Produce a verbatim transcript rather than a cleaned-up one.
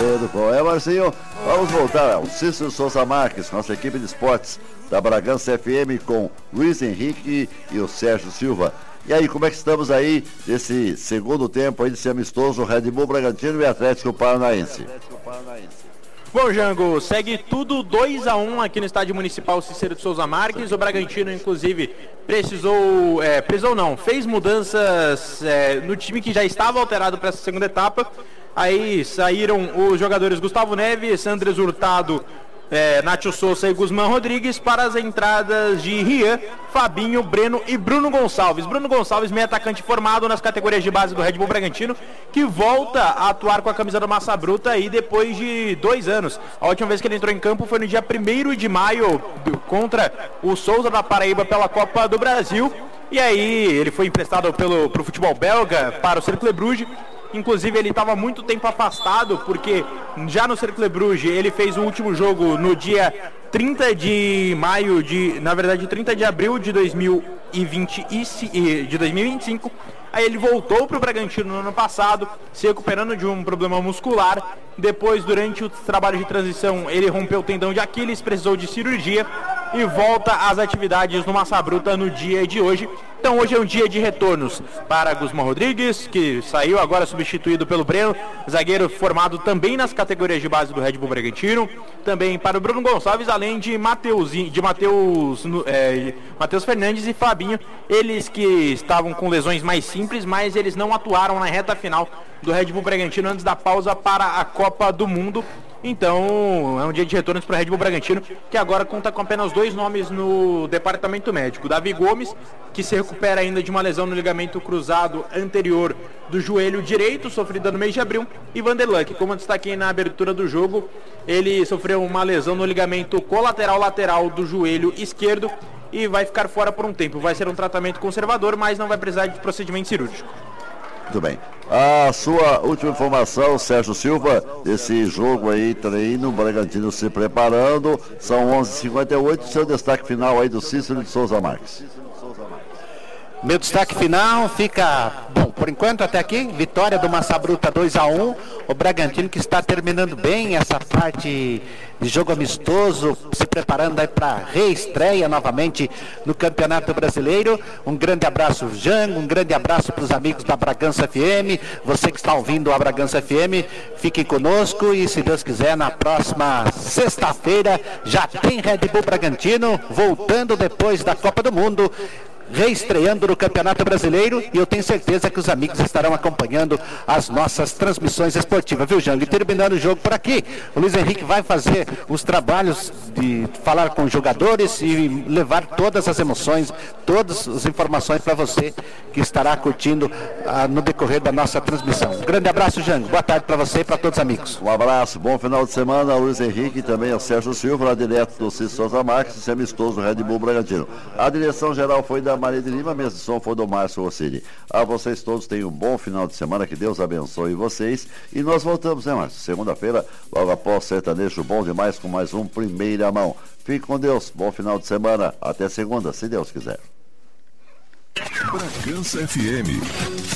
Tudo bom. É, Marcinho, vamos voltar ao Cícero Souza Marques, nossa equipe de esportes da Bragança F M com Luiz Henrique e o Sérgio Silva. E aí, como é que estamos aí nesse segundo tempo aí desse amistoso Red Bull Bragantino e Atlético Paranaense? Bom, Jango, segue tudo dois a um aqui no Estádio Municipal Cícero de Souza Marques. O Bragantino, inclusive, precisou, é, precisou não, fez mudanças é, no time que já estava alterado para essa segunda etapa. Aí saíram os jogadores Gustavo Neves, Andres Hurtado, É, Nacho Souza e Guzmán Rodrigues para as entradas de Rian, Fabinho, Breno e Bruno Gonçalves. Bruno Gonçalves, meio atacante formado nas categorias de base do Red Bull Bragantino, que volta a atuar com a camisa do Massa Bruta aí depois de dois anos. A última vez que ele entrou em campo foi no dia primeiro de maio contra o Souza da Paraíba pela Copa do Brasil. E aí ele foi emprestado pelo pro futebol belga para o Cercle Bruges. Inclusive ele estava muito tempo afastado, porque já no Cercle Bruges ele fez o último jogo no dia trinta de maio, de, na verdade trinta de abril de dois mil e vinte e, de dois mil e vinte e cinco. Aí ele voltou para o Bragantino no ano passado, se recuperando de um problema muscular. Depois, durante o trabalho de transição, ele rompeu o tendão de Aquiles, precisou de cirurgia e volta às atividades no Massa Bruta no dia de hoje. Então hoje é um dia de retornos para Guzmán Rodrigues, que saiu agora substituído pelo Breno, zagueiro formado também nas categorias de base do Red Bull Bragantino. Também para o Bruno Gonçalves, além de Matheus, de Matheus, é, Matheus Fernandes e Fabinho, eles que estavam com lesões mais simples, mas eles não atuaram na reta final do Red Bull Bragantino antes da pausa para a Copa do Mundo. Então, é um dia de retornos para o Red Bull Bragantino, que agora conta com apenas dois nomes no departamento médico. Davi Gomes, que se recupera ainda de uma lesão no ligamento cruzado anterior do joelho direito, sofrida no mês de abril. E Vanderlan, que, como eu destaquei na abertura do jogo, ele sofreu uma lesão no ligamento colateral lateral do joelho esquerdo e vai ficar fora por um tempo. Vai ser um tratamento conservador, mas não vai precisar de procedimento cirúrgico. Muito bem. A sua última informação, Sérgio Silva, desse jogo aí, treino, Bragantino se preparando, são onze e cinquenta e oito, seu destaque final aí do Cícero de Souza Marques. Meu destaque final fica, bom, por enquanto até aqui, vitória do Massa Bruta dois a um, o Bragantino que está terminando bem essa parte de jogo amistoso, se preparando aí para reestreia novamente no Campeonato Brasileiro. Um grande abraço, Jango, um grande abraço para os amigos da Bragança F M, você que está ouvindo a Bragança F M, fiquem conosco e, se Deus quiser, na próxima sexta-feira já tem Red Bull Bragantino voltando depois da Copa do Mundo, reestreando no Campeonato Brasileiro, e eu tenho certeza que os amigos estarão acompanhando as nossas transmissões esportivas, viu, Jango? E terminando o jogo por aqui, o Luiz Henrique vai fazer os trabalhos de falar com os jogadores e levar todas as emoções, todas as informações para você que estará curtindo ah, no decorrer da nossa transmissão. Um grande abraço, Jango, boa tarde para você e para todos os amigos. Um abraço, bom final de semana, Luiz Henrique e também ao Sérgio Silva, lá direto do Cícero Souza Marques, esse amistoso Red Bull Bragantino. A direção geral foi da Maria de Lima, mesmo som foi do Márcio Rossini. A vocês todos tenham um bom final de semana, que Deus abençoe vocês, e nós voltamos, né, Márcio? Segunda-feira, logo após Sertanejo Bom Demais, com mais um Primeira Mão. Fique com Deus, bom final de semana, até segunda, se Deus quiser. Bragança F M